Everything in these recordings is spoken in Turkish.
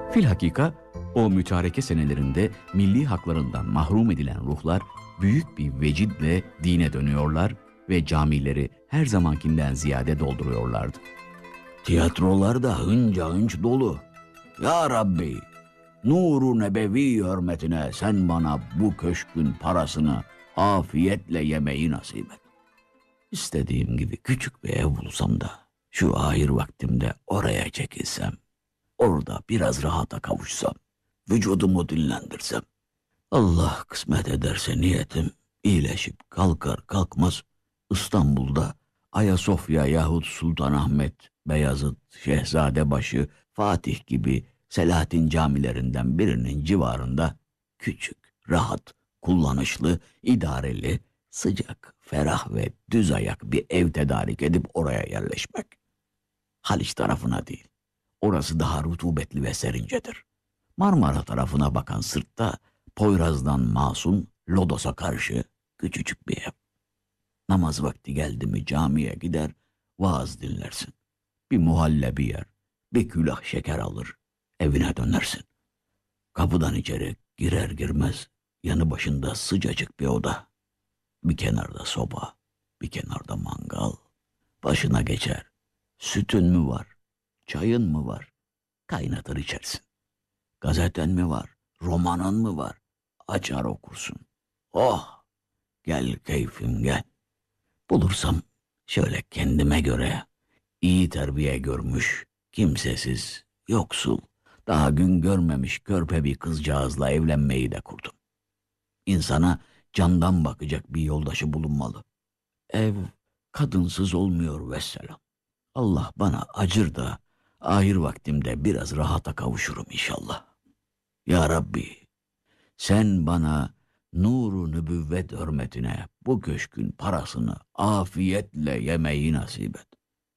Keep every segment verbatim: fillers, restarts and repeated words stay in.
Filhakika o mütareke senelerinde milli haklarından mahrum edilen ruhlar büyük bir vecidle dine dönüyorlar ve camileri her zamankinden ziyade dolduruyorlardı. Tiyatrolar da hınca hınç dolu. Ya Rabbi, nuru nebevi hürmetine sen bana bu köşkün parasını afiyetle yemeyi nasip et. İstediğim gibi küçük bir ev bulsam da şu ahir vaktimde oraya çekilsem, orada biraz rahata kavuşsam, vücudumu dinlendirsem. Allah kısmet ederse niyetim iyileşip kalkar kalkmaz İstanbul'da Ayasofya yahut Sultanahmet, Beyazıt, Şehzadebaşı, Fatih gibi Selahattin camilerinden birinin civarında küçük, rahat, kullanışlı, idareli, sıcak, ferah ve düz ayak bir ev tedarik edip oraya yerleşmek. Haliç tarafına değil. Orası daha rutubetli ve serincedir. Marmara tarafına bakan sırtta Poyraz'dan Masum, Lodos'a karşı küçücük bir ev. Namaz vakti geldi mi camiye gider, vaaz dinlersin. Bir muhallebi yer, bir külah şeker alır, evine dönersin. Kapıdan içeri girer girmez yanı başında sıcacık bir oda. Bir kenarda soba, bir kenarda mangal. Başına geçer. Sütün mü var, çayın mı var? Kaynatır içersin. Gazeten mi var, romanın mı var? Açar okursun. Oh, gel keyfim gel. Bulursam şöyle kendime göre iyi terbiye görmüş, kimsesiz, yoksul, daha gün görmemiş körpe bir kızcağızla evlenmeyi de kurdum. İnsana candan bakacak bir yoldaşı bulunmalı. Ev kadınsız olmuyor vesselam. Allah bana acır da ahir vaktimde biraz rahata kavuşurum inşallah. Ya Rabbi, sen bana nuru nübüvvet hürmetine bu köşkün parasını afiyetle yemeyi nasip et.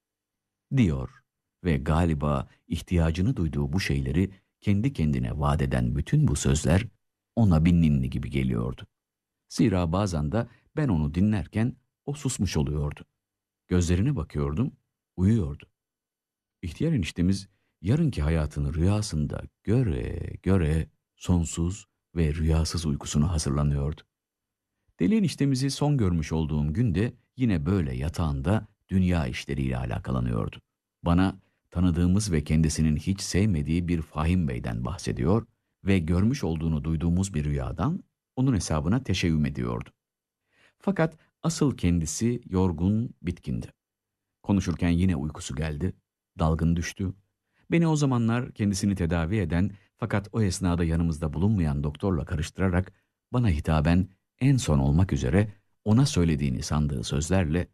Diyor ve galiba ihtiyacını duyduğu bu şeyleri kendi kendine vaat eden bütün bu sözler ona bir ninni gibi geliyordu. Zira bazen de ben onu dinlerken o susmuş oluyordu. Gözlerine bakıyordum, uyuyordu. İhtiyar eniştemiz yarınki hayatını rüyasında göre göre sonsuz ve rüyasız uykusuna hazırlanıyordu. Deli eniştemizi son görmüş olduğum günde yine böyle yatağında dünya işleriyle alakalanıyordu. Bana tanıdığımız ve kendisinin hiç sevmediği bir Fahim Bey'den bahsediyor ve görmüş olduğunu duyduğumuz bir rüyadan onun hesabına teşebbüm ediyordu. Fakat asıl kendisi yorgun, bitkindi. Konuşurken yine uykusu geldi, dalgın düştü. Beni o zamanlar kendisini tedavi eden fakat o esnada yanımızda bulunmayan doktorla karıştırarak bana hitaben en son olmak üzere ona söylediğini sandığı sözlerle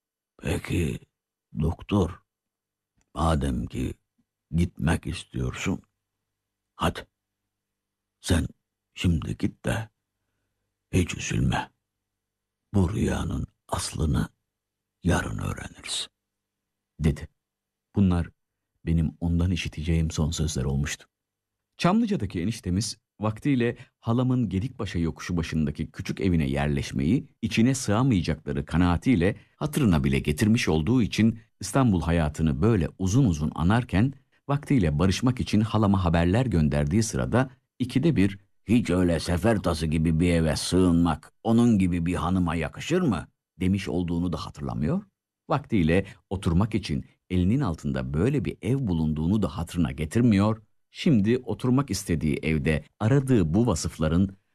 Peki doktor, madem ki gitmek istiyorsun, hadi sen şimdi git de hiç üzülme. Bu rüyanın aslını yarın öğreniriz, dedi. Bunlar benim ondan işiteceğim son sözler olmuştu. Çamlıca'daki eniştemiz vaktiyle halamın Gedikbaşı yokuşu başındaki küçük evine yerleşmeyi içine sığamayacakları kanaatiyle hatırına bile getirmiş olduğu için İstanbul hayatını böyle uzun uzun anarken vaktiyle barışmak için halama haberler gönderdiği sırada ikide bir hiç öyle sefer tası gibi bir eve sığınmak onun gibi bir hanıma yakışır mı demiş olduğunu da hatırlamıyor. Vaktiyle oturmak için elinin altında böyle bir ev bulunduğunu da hatırına getirmiyor. Şimdi oturmak istediği evde aradığı bu vasıfların